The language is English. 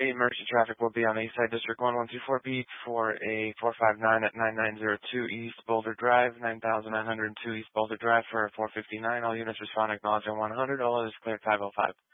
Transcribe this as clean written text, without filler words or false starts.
emergency traffic will be on Eastside District 1124 for a 459 at 9902 East Boulder Drive, 9902 East Boulder Drive for a 459. All units respond, acknowledge on 100. All is cleared 505.